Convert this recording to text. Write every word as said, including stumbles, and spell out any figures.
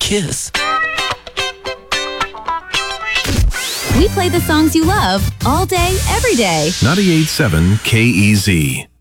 Kiss. We play the songs you love all day, every day. ninety-eight point seven K E Z.